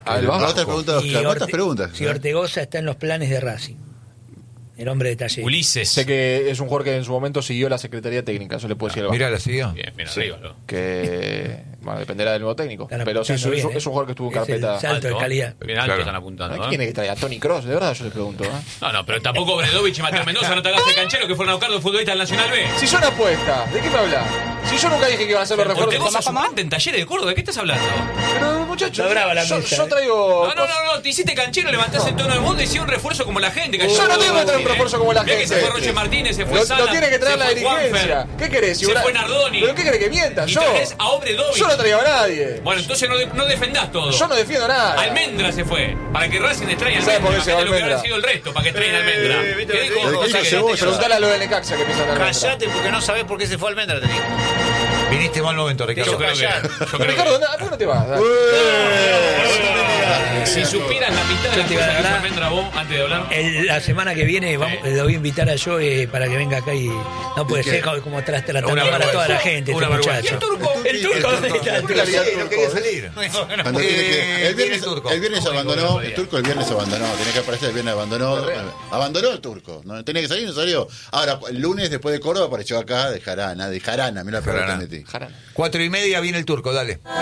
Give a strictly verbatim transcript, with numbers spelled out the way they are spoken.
Al Vasco. Otra pregunta, Y Oscar. ¿Cuántas Orte- preguntas? Si Ortegoza está en los planes de Racing. El hombre de taller. Ulises. Sé que es un jugador que en su momento siguió la Secretaría Técnica, eso le puedo decir al Vasco. Mira, la siguió. Bien, bien Sí, arriba, ¿no? que bueno, dependerá del nuevo técnico. Están Pero sí, es, apuntando es- bien, es un jugador que estuvo en Es el carpeta. salto de Alto, calidad. Bien alto Claro. están apuntando. ¿Quién ¿eh? tiene que traer? ¿A Tony Kroos? De verdad, yo le pregunto. ¿eh? No, no, pero tampoco Bredovich y Mateo Mendoza, no te hagas el canchero que fueron a buscar los futbolistas del Nacional B. Si son apuestas, ¿de qué me hablas? Si yo nunca dije que iban a ser los refuerzos. Ortegoza es suplente en Talleres de Córdoba, ¿de qué estás hablando? Pero muchachos, Está brava la yo, mesa, yo ¿eh? traigo. No, no, no, no, te hiciste canchero, levantaste el tono del mundo y hiciste un refuerzo como la gente. Yo no tengo que traer un refuerzo como la Mirá gente. que se fue Roche Martínez, se fue Lo, Sala, lo tiene que traer se la fue dirigencia. Juanfer, ¿Qué querés? se Ibra- fue Nardoni. ¿Pero qué querés que mienta? Y Yo. traes a Obredovich. Yo no traigo a nadie. Bueno, entonces no, de- no defendás todo. Yo no defiendo nada. Almendra se fue. Para que Racing extraña ¿Sabe por Almendra. qué se va Imagínate lo que Almendra? habrá sido el resto para que extrañen Almendra. Eh, ¿viste ¿Qué lo que dijo? dijo? Cosa Dijo que- Cebolla. Preguntale a lo de Necaxa que piensan Almendra. Callate porque no sabés por qué se fue Almendra, te digo. Viniste mal momento, Ricardo. Yo creo que, callar. yo creo que- Ricardo, ¿a ¿por qué no te vas? Dale. si supieras la mitad de las Yo te cosas que iba hizo a- Almendra vos antes de hablar. El- la semana que viene vamos, Sí. le voy a invitar a Joe para que venga acá y no puede ¿Y qué? ser como, como tras tratando Una mal a toda vergüenza. la gente Una este vergüenza. muchacho. ¿Y el turco? El turco, ¿dónde está el ¿Por qué la turco? liga Sí, turco? no quería salir. Cuando tiene que- Eh, el, viernes, viene el turco. el viernes abandonó, el turco el viernes abandonó, tenía que aparecer el viernes abandonó, abandonó el turco, no tenía que salir, no salió. Ahora, el lunes después de Córdoba apareció acá de Jarana, de Jarana, mira la pelota Jarana. metí. Jarana. Cuatro y media viene el turco, dale.